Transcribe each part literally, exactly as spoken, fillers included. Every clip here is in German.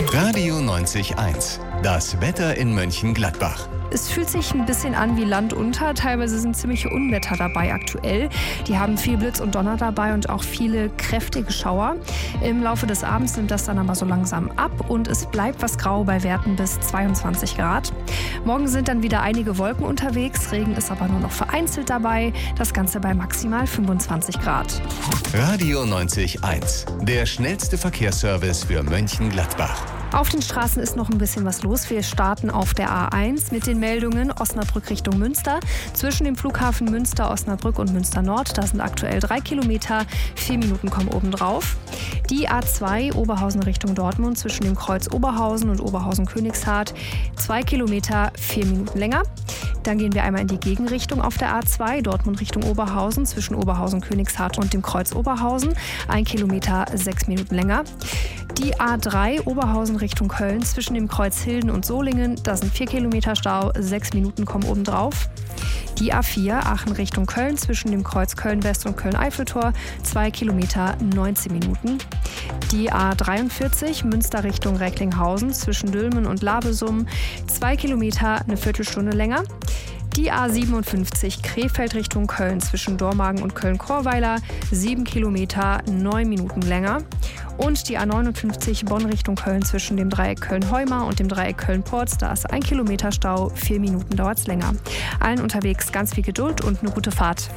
Radio neunzig Komma eins. Das Wetter in Mönchengladbach. Es fühlt sich ein bisschen an wie Land unter. Teilweise sind ziemliche Unwetter dabei aktuell. Die haben viel Blitz und Donner dabei und auch viele kräftige Schauer. Im Laufe des Abends nimmt das dann aber so langsam ab und es bleibt was grau bei Werten bis zweiundzwanzig Grad. Morgen sind dann wieder einige Wolken unterwegs. Regen ist aber nur noch vereinzelt dabei. Das Ganze bei maximal fünfundzwanzig Grad. Radio neunzig Komma eins. Der schnellste Verkehrsservice für Mönchengladbach. Auf den Straßen ist noch ein bisschen was los. Wir starten auf der A eins mit den Meldungen Osnabrück Richtung Münster. Zwischen dem Flughafen Münster, Osnabrück und Münster Nord, da sind aktuell drei Kilometer. Vier Minuten kommen obendrauf. Die A zwei Oberhausen Richtung Dortmund zwischen dem Kreuz Oberhausen und Oberhausen-Königshardt. Zwei Kilometer, vier Minuten länger. Dann gehen wir einmal in die Gegenrichtung auf der A zwei, Dortmund Richtung Oberhausen, zwischen Oberhausen-Königshardt und dem Kreuz Oberhausen. Ein Kilometer, sechs Minuten länger. Die A drei, Oberhausen Richtung Köln, zwischen dem Kreuz Hilden und Solingen, da sind vier Kilometer Stau, sechs Minuten kommen obendrauf. Die A vier, Aachen Richtung Köln, zwischen dem Kreuz Köln-West und Köln-Eiffeltor, zwei Kilometer, neunzehn Minuten. Die A dreiundvierzig, Münster Richtung Recklinghausen, zwischen Dülmen und Labesum, zwei Kilometer, eine Viertelstunde länger. Die A siebenundfünfzig, Krefeld Richtung Köln, zwischen Dormagen und Köln-Chorweiler, sieben Kilometer, neun Minuten länger. Und die A neunundfünfzig, Bonn Richtung Köln, zwischen dem Dreieck Köln-Heumar und dem Dreieck Köln-Porz, da ist ein Kilometer Stau, vier Minuten dauert es länger. Allen unterwegs ganz viel Geduld und eine gute Fahrt.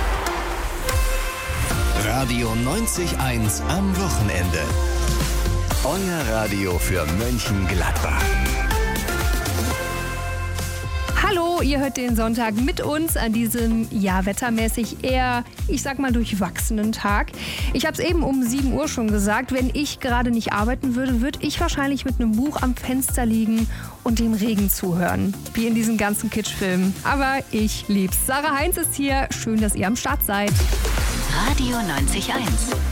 Radio neunzig Komma eins am Wochenende. Euer Radio für Mönchengladbach. Hallo, ihr hört den Sonntag mit uns an diesem, ja, wettermäßig eher, ich sag mal, durchwachsenen Tag. Ich habe es eben um sieben Uhr schon gesagt, wenn ich gerade nicht arbeiten würde, würde ich wahrscheinlich mit einem Buch am Fenster liegen und dem Regen zuhören, wie in diesen ganzen Kitschfilmen. Aber ich lieb's. Sarah Heinz ist hier, schön, dass ihr am Start seid. Radio neunzig Komma eins.